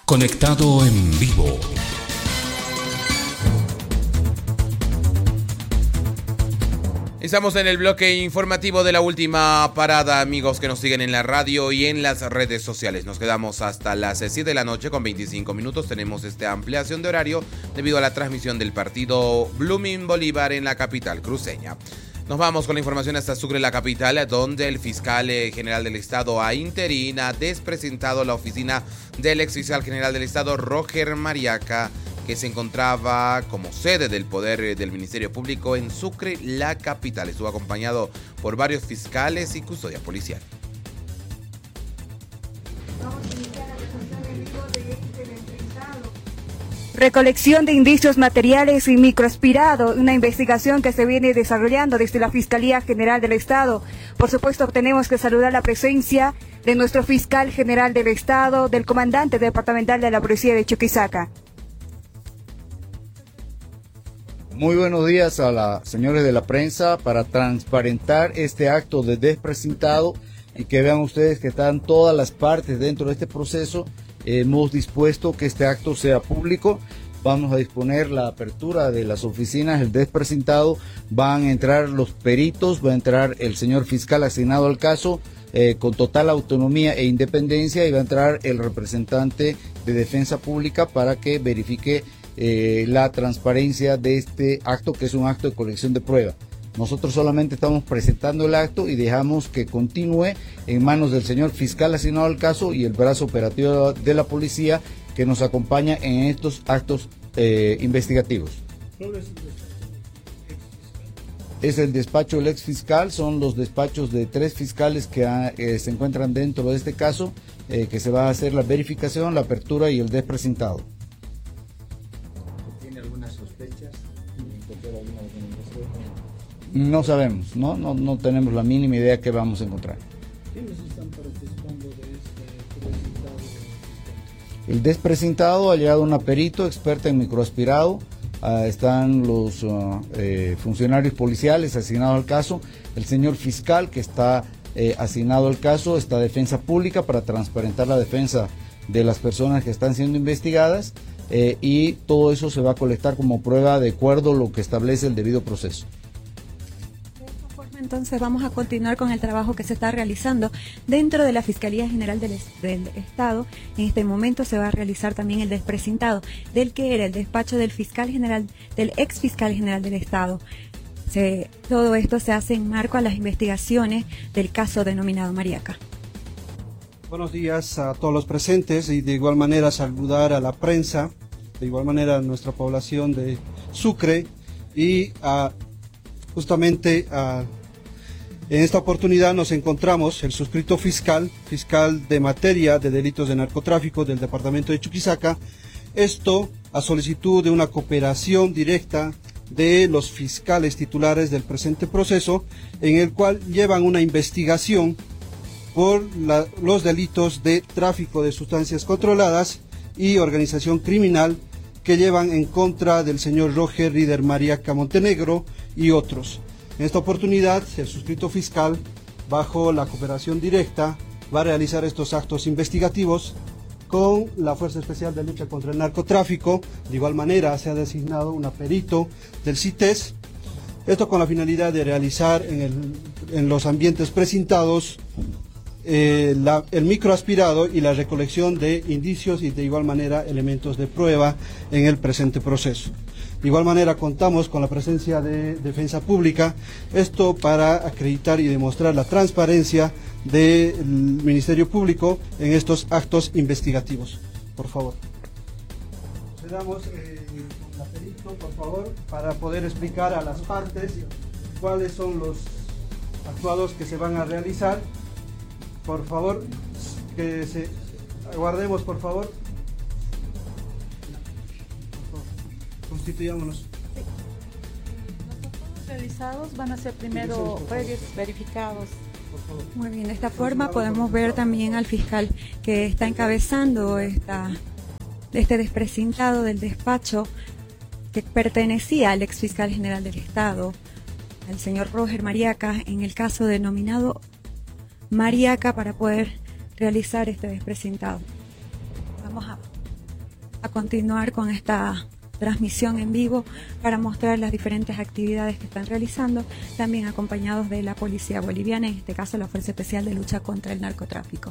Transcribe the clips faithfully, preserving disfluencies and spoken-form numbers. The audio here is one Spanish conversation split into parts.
Conectado en vivo. Estamos en el bloque informativo de la última parada, amigos que nos siguen en la radio y en las redes sociales. Nos quedamos hasta las siete de la noche con veinticinco minutos. Tenemos esta ampliación de horario debido a la transmisión del partido Blooming Bolívar en la capital cruceña. Nos vamos con la información hasta Sucre, la capital, donde el fiscal general del Estado a interín ha despresentado la oficina del ex fiscal general del Estado, Roger Mariaca, que se encontraba como sede del poder del Ministerio Público en Sucre, la capital. Estuvo acompañado por varios fiscales y custodia policial. Recolección de indicios materiales y microaspirado, una investigación que se viene desarrollando desde la Fiscalía General del Estado. Por supuesto, tenemos que saludar la presencia de nuestro fiscal general del Estado, del comandante departamental de la Policía de Chuquisaca. Muy buenos días a los señores de la prensa para transparentar este acto de despresentado y que vean ustedes que están todas las partes dentro de este proceso. Hemos dispuesto que este acto sea público. Vamos a disponer la apertura de las oficinas, el despresentado. Van a entrar los peritos, va a entrar el señor fiscal asignado al caso eh, con total autonomía e independencia y va a entrar el representante de Defensa Pública para que verifique Eh, la transparencia de este acto, que es un acto de colección de pruebas. Nosotros solamente estamos presentando el acto y dejamos que continúe en manos del señor fiscal asignado al caso y el brazo operativo de la policía que nos acompaña en estos actos eh, investigativos. Es el despacho del ex fiscal, son los despachos de tres fiscales que ha, eh, se encuentran dentro de este caso, eh, que se va a hacer la verificación, la apertura y el despresentado. No sabemos, ¿no? No, no tenemos la mínima idea que vamos a encontrar. ¿Quiénes están participando de este presentado? El despresentado ha llegado una perito experta en microaspirado, uh, están los uh, eh, funcionarios policiales asignados al caso, el señor fiscal que está eh, asignado al caso, está Defensa Pública para transparentar la defensa de las personas que están siendo investigadas eh, y todo eso se va a colectar como prueba de acuerdo a lo que establece el debido proceso. Entonces vamos a continuar con el trabajo que se está realizando dentro de la Fiscalía General del, del Estado. En este momento se va a realizar también el despresentado del que era el despacho del fiscal general, del ex fiscal general del Estado. Se, todo esto se hace en marco a las investigaciones del caso denominado Mariaca. Buenos días a todos los presentes y de igual manera saludar a la prensa, de igual manera a nuestra población de Sucre y a justamente a En esta oportunidad nos encontramos el suscrito fiscal, fiscal de materia de delitos de narcotráfico del departamento de Chuquisaca, esto a solicitud de una cooperación directa de los fiscales titulares del presente proceso, en el cual llevan una investigación por la, los delitos de tráfico de sustancias controladas y organización criminal que llevan en contra del señor Roger Rider Mariaca Montenegro y otros. En esta oportunidad, el suscrito fiscal, bajo la cooperación directa, va a realizar estos actos investigativos con la Fuerza Especial de Lucha contra el Narcotráfico. De igual manera, se ha designado un perito del CITES, esto con la finalidad de realizar en, el, en los ambientes precintados eh, la, el microaspirado y la recolección de indicios y de igual manera elementos de prueba en el presente proceso. De igual manera contamos con la presencia de Defensa Pública, esto para acreditar y demostrar la transparencia del Ministerio Público en estos actos investigativos. Por favor. Procedamos eh, con la perito, por favor, para poder explicar a las partes cuáles son los actuados que se van a realizar. Por favor, que se aguardemos, por favor. Constituyámonos. Sí. Los acuerdos realizados van a ser primero previos verificados. Muy bien, de esta forma podemos ver también al fiscal que está encabezando esta, este despresentado del despacho que pertenecía al ex fiscal general del Estado, al señor Roger Mariaca, en el caso denominado Mariaca, para poder realizar este despresentado. Vamos a a continuar con esta transmisión en vivo para mostrar las diferentes actividades que están realizando, también acompañados de la policía boliviana, en este caso la Fuerza Especial de Lucha contra el Narcotráfico.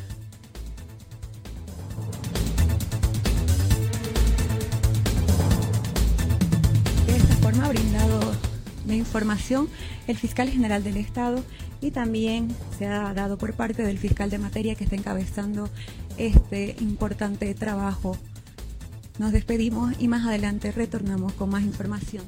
De esta forma ha brindado la información el fiscal general del Estado y también se ha dado por parte del fiscal de materia que está encabezando este importante trabajo. Nos despedimos y más adelante retornamos con más información.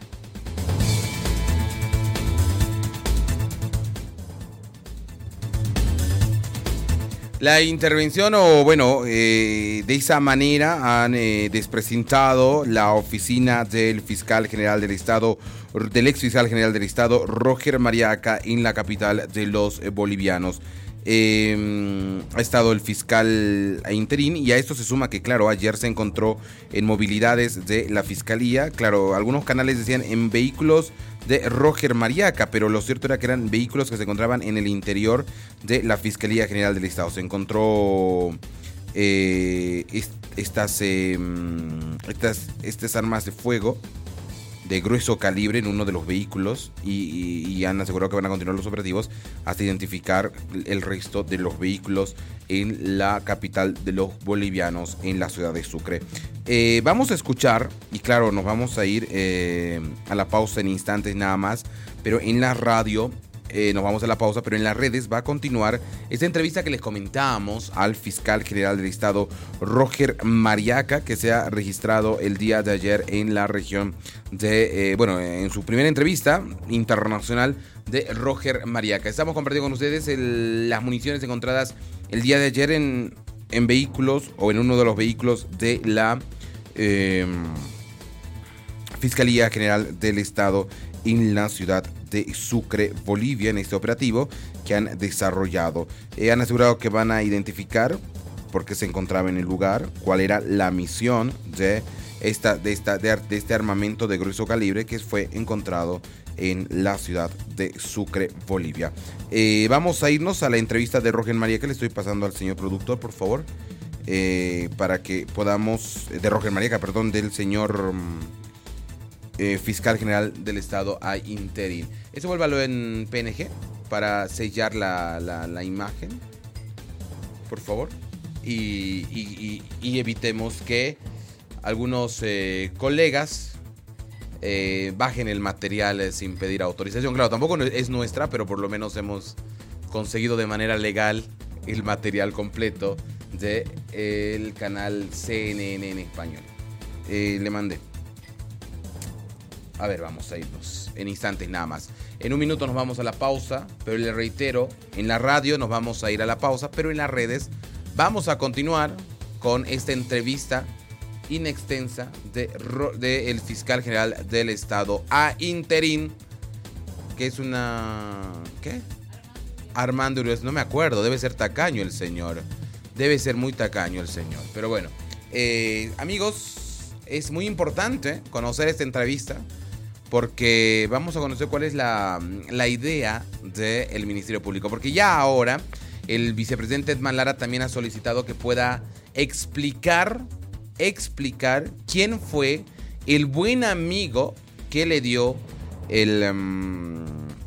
La intervención, o bueno, eh, de esa manera han eh, despresentado la oficina del fiscal general del Estado, del ex fiscal general del Estado, Roger Mariaca, en la capital de los eh, bolivianos. Eh, ha estado el fiscal interín y a esto se suma que, claro, ayer se encontró en movilidades de la fiscalía, claro, algunos canales decían en vehículos de Roger Mariaca, pero lo cierto era que eran vehículos que se encontraban en el interior de la Fiscalía General del Estado. Se encontró eh, est estas, eh, estas, estas armas de fuego de grueso calibre en uno de los vehículos y, y, y han asegurado que van a continuar los operativos hasta identificar el resto de los vehículos en la capital de los bolivianos, en la ciudad de Sucre. Eh, vamos a escuchar, y claro, nos vamos a ir eh, a la pausa en instantes nada más, pero en la radio eh, nos vamos a la pausa, pero en las redes va a continuar esta entrevista que les comentábamos al fiscal general del Estado, Roger Mariaca, que se ha registrado el día de ayer en la región de, eh, bueno, en su primera entrevista internacional de Roger Mariaca. Estamos compartiendo con ustedes el, las municiones encontradas el día de ayer en, en vehículos o en uno de los vehículos de la eh, Fiscalía General del Estado en la ciudad de Sucre, Bolivia, en este operativo que han desarrollado. Eh, han asegurado que van a identificar por qué se encontraba en el lugar, cuál era la misión de, esta, de, esta, de, de este armamento de grueso calibre que fue encontrado en la ciudad de Sucre, Bolivia. Eh, vamos a irnos a la entrevista de Roger Mariaca, que le estoy pasando al señor productor, por favor, eh, para que podamos, de Roger Mariaca, perdón, del señor eh, fiscal general del Estado a interín. Eso vuélvalo en P N G para sellar la, la, la imagen, por favor, y, y, y, y evitemos que algunos eh, colegas Eh, bajen el material eh, sin pedir autorización. Claro, tampoco es nuestra, pero por lo menos hemos conseguido de manera legal el material completo del de canal C N N en español. Eh, le mandé. A ver, vamos a irnos en instantes nada más. En un minuto nos vamos a la pausa, pero le reitero, en la radio nos vamos a ir a la pausa, pero en las redes vamos a continuar con esta entrevista inextensa de, de el fiscal general del Estado a interín, que es una... ¿qué? Armando Uribe, no me acuerdo, debe ser tacaño el señor, debe ser muy tacaño el señor, pero bueno, eh, amigos, es muy importante conocer esta entrevista porque vamos a conocer cuál es la, la idea del Ministerio Público, porque ya ahora el vicepresidente Edman Lara también ha solicitado que pueda explicar explicar quién fue el buen amigo que le dio el um,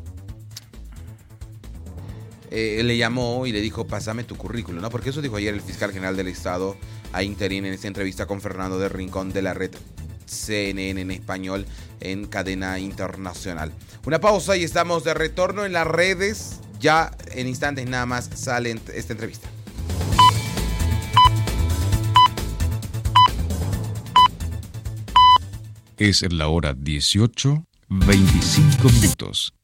eh, le llamó y le dijo pásame tu currículum, ¿no? Porque eso dijo ayer el fiscal general del Estado a interín en esta entrevista con Fernando del Rincón de la red C N N en español en cadena internacional. Una pausa y estamos de retorno en las redes. Ya en instantes nada más sale esta entrevista. Es la hora dieciocho, veinticinco minutos.